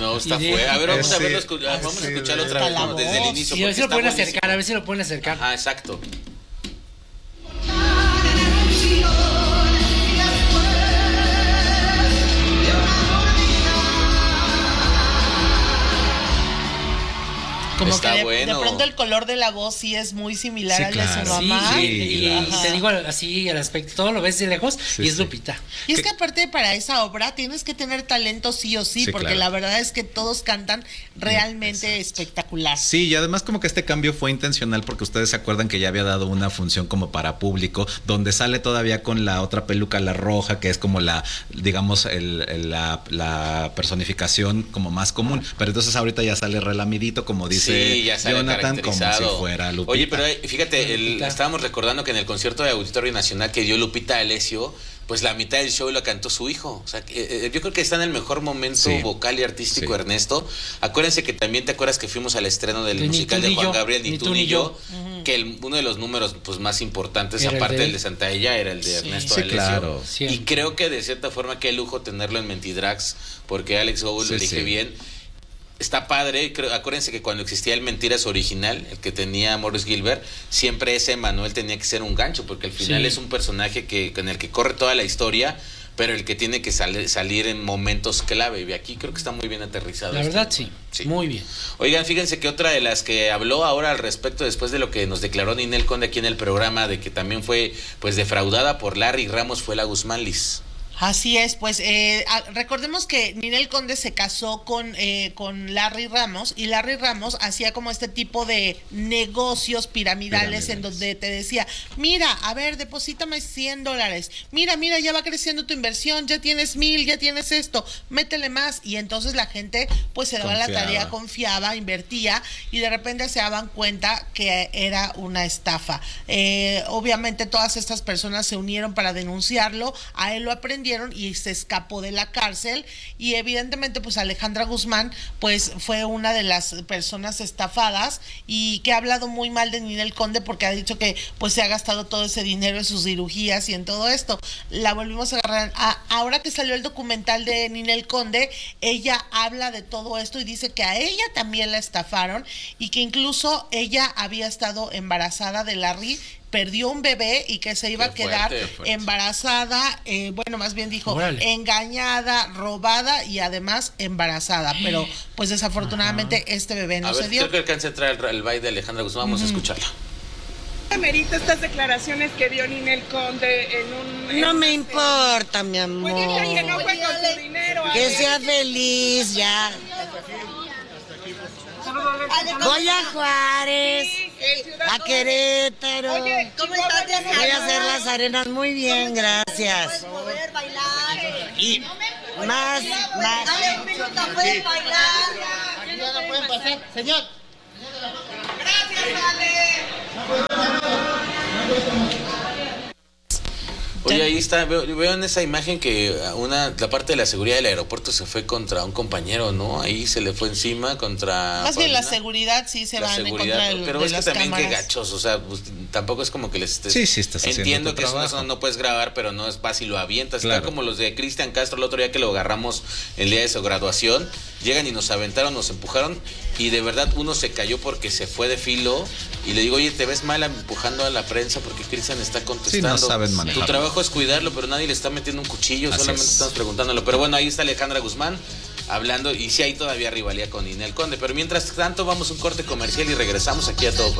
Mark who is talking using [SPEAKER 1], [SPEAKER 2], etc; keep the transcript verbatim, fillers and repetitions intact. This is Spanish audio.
[SPEAKER 1] no, está fuera. A ver, vamos a verlo, vamos a escucharlo otra vez como desde el inicio.
[SPEAKER 2] Y a ver si lo pueden acercar, a ver si lo pueden acercar.
[SPEAKER 1] Ah, exacto.
[SPEAKER 3] Como
[SPEAKER 1] Está
[SPEAKER 3] que de,
[SPEAKER 1] bueno.
[SPEAKER 3] de pronto el color de la voz sí es muy similar
[SPEAKER 4] Sí,
[SPEAKER 3] al de
[SPEAKER 4] claro.
[SPEAKER 3] su mamá.
[SPEAKER 2] Sí, y, y te digo así al aspecto, todo lo ves de lejos
[SPEAKER 4] Sí,
[SPEAKER 2] y es
[SPEAKER 4] sí.
[SPEAKER 2] Lupita.
[SPEAKER 3] Y es que aparte para esa obra tienes que tener talento sí o sí,
[SPEAKER 4] Sí,
[SPEAKER 3] porque
[SPEAKER 4] claro.
[SPEAKER 3] la verdad es que todos cantan realmente
[SPEAKER 4] Exacto.
[SPEAKER 3] espectacular.
[SPEAKER 4] Sí, y además como que este cambio fue intencional porque ustedes se acuerdan que ya había dado una función como para público, donde sale todavía con la otra peluca, la roja, que es como la, digamos, el, el- la, la personificación como más común. Pero entonces ahorita ya sale relamidito, como dice
[SPEAKER 1] Sí, ya sale
[SPEAKER 4] Jonathan, como si
[SPEAKER 1] caracterizado.
[SPEAKER 4] fuera Lupita.
[SPEAKER 1] Oye, pero eh, fíjate, el-
[SPEAKER 2] Lupita.
[SPEAKER 1] estábamos recordando que en el concierto de Auditorio Nacional que dio Lupita Alessio, pues la mitad del show lo cantó su hijo. O sea, que, eh, yo creo que está en el mejor momento
[SPEAKER 4] Sí.
[SPEAKER 1] vocal y artístico,
[SPEAKER 4] Sí.
[SPEAKER 1] Ernesto. Acuérdense que también te acuerdas que fuimos al estreno del
[SPEAKER 2] Ni
[SPEAKER 1] musical
[SPEAKER 2] tú
[SPEAKER 1] de
[SPEAKER 2] ni
[SPEAKER 1] Juan
[SPEAKER 2] yo,
[SPEAKER 1] Gabriel, Ni, tú ni yo,
[SPEAKER 2] Ujú.
[SPEAKER 1] que el- uno de los números pues más importantes,
[SPEAKER 2] Era el
[SPEAKER 1] aparte
[SPEAKER 2] de
[SPEAKER 1] del
[SPEAKER 2] él.
[SPEAKER 1] de Santa Ella, era el de
[SPEAKER 3] Sí.
[SPEAKER 1] Ernesto
[SPEAKER 4] Sí,
[SPEAKER 1] Alessio.
[SPEAKER 4] claro.
[SPEAKER 1] Y
[SPEAKER 2] Siempre.
[SPEAKER 1] creo que de cierta forma qué lujo tenerlo en Mentidrags, porque Alex Gould
[SPEAKER 4] Sí,
[SPEAKER 1] lo elige
[SPEAKER 4] sí.
[SPEAKER 1] bien. Está padre, creo, acuérdense que cuando existía el Mentiras original, el que tenía Morris Gilbert, siempre ese Manuel tenía que ser un gancho, porque al final
[SPEAKER 2] Sí.
[SPEAKER 1] es un personaje que en el que corre toda la historia, pero el que tiene que sal- salir en momentos clave. Y aquí creo que está muy bien aterrizado.
[SPEAKER 2] La
[SPEAKER 1] este.
[SPEAKER 2] verdad, sí,
[SPEAKER 1] Sí.
[SPEAKER 2] muy bien.
[SPEAKER 1] Oigan, fíjense que otra de las que habló ahora al respecto, después de lo que nos declaró Ninel Conde aquí en el programa, de que también fue pues defraudada por Larry Ramos, fue la Guzmán Liz.
[SPEAKER 3] Así es, pues eh, a- recordemos que Ninel Conde se casó con, eh, con Larry Ramos y Larry Ramos hacía como este tipo de negocios piramidales,
[SPEAKER 4] Piramidales.
[SPEAKER 3] en donde te decía, mira, a ver, deposítame cien dólares, mira, mira, ya va creciendo tu inversión, ya tienes mil, ya tienes esto, métele más y entonces la gente pues se daba la
[SPEAKER 4] Confiaba.
[SPEAKER 3] tarea, confiaba, invertía y de repente se daban cuenta que era una estafa. Eh, obviamente todas estas personas se unieron para denunciarlo, a él lo aprendieron y se escapó de la cárcel y evidentemente pues Alejandra Guzmán pues fue una de las personas estafadas y que ha hablado muy mal de Ninel Conde porque ha dicho que pues se ha gastado todo ese dinero en sus cirugías y en todo esto. La volvimos a agarrar. A- ahora que salió el documental de Ninel Conde, ella habla de todo esto y dice que a ella también la estafaron y que incluso ella había estado embarazada de Larry, perdió un bebé y que se iba
[SPEAKER 1] Qué
[SPEAKER 3] a quedar
[SPEAKER 1] fuerte, fuerte.
[SPEAKER 3] embarazada, eh, bueno, más bien dijo
[SPEAKER 2] Órale.
[SPEAKER 3] engañada, robada y además embarazada, pero pues desafortunadamente este bebé no
[SPEAKER 1] A
[SPEAKER 3] se
[SPEAKER 1] ver,
[SPEAKER 3] dio.
[SPEAKER 1] creo que alcanza a entrar el, el baile de Alejandra Guzmán, vamos a escucharla.
[SPEAKER 5] Amerita estas declaraciones que dio Ninel Conde en un...
[SPEAKER 6] No
[SPEAKER 5] en
[SPEAKER 6] me
[SPEAKER 5] una-
[SPEAKER 6] importa, mi
[SPEAKER 5] Pues ella ya no
[SPEAKER 6] amor.
[SPEAKER 5] fue con tu dinero. a
[SPEAKER 6] Que
[SPEAKER 5] ver.
[SPEAKER 6] sea feliz ya. Voy a Juárez,
[SPEAKER 5] Sí, el ciudadano-
[SPEAKER 6] a Querétaro.
[SPEAKER 5] Oye,
[SPEAKER 7] ¿Cómo
[SPEAKER 5] Chihuahua
[SPEAKER 7] estás,
[SPEAKER 5] ya no-
[SPEAKER 6] Voy a hacer las arenas muy bien, gracias.
[SPEAKER 7] Poder bailar.
[SPEAKER 6] Y más, más.
[SPEAKER 7] Dale un minuto, puedes bailar.
[SPEAKER 5] Gracias, Ale.
[SPEAKER 1] Oye, ahí está, veo, veo en esa imagen que una la parte de la seguridad del aeropuerto se fue contra un compañero, ¿no? Ahí se le fue encima contra...
[SPEAKER 3] Más bien la
[SPEAKER 1] Paulina.
[SPEAKER 3] seguridad sí se
[SPEAKER 1] La
[SPEAKER 3] van en
[SPEAKER 1] seguridad,
[SPEAKER 3] contra del,
[SPEAKER 1] pero
[SPEAKER 3] de
[SPEAKER 1] es que
[SPEAKER 3] las
[SPEAKER 1] también qué
[SPEAKER 3] cámaras.
[SPEAKER 1] gachos, o sea, pues, tampoco es como que les estés...
[SPEAKER 4] Sí, sí estás haciendo
[SPEAKER 1] Entiendo
[SPEAKER 4] tu
[SPEAKER 1] que eso
[SPEAKER 4] trabajo.
[SPEAKER 1] no, no puedes grabar, pero no es fácil, lo avientas.
[SPEAKER 4] Claro.
[SPEAKER 1] Está como los de Cristian Castro el otro día que lo agarramos el día de su graduación. Llegan y nos aventaron, nos empujaron y de verdad uno se cayó porque se fue de filo y le digo, oye, te ves mal empujando a la prensa porque Cristian está contestando.
[SPEAKER 4] Sí, no saben manejarlo.
[SPEAKER 1] Tu trabajo es cuidarlo, pero nadie le está metiendo un cuchillo,
[SPEAKER 4] Así
[SPEAKER 1] solamente
[SPEAKER 4] es.
[SPEAKER 1] estamos preguntándolo. Pero bueno, ahí está Alejandra Guzmán hablando y sí hay todavía rivalidad con Ninel Conde. Pero mientras tanto vamos a un corte comercial y regresamos aquí a Todo Con